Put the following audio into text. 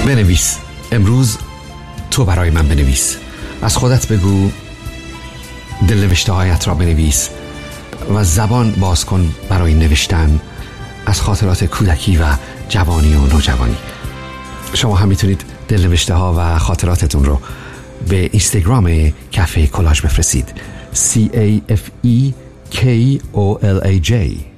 بنویس. امروز تو برای من بنویس. از خودت بگو، دلنوشته هایت را بنویس و زبان باز کن برای نوشتن از خاطرات کودکی و جوانی و نوجوانی. شما هم میتونید دلنوشته ها و خاطراتتون رو به اینستاگرام کافه کلاژ بفرستید. CAFEKOLAJ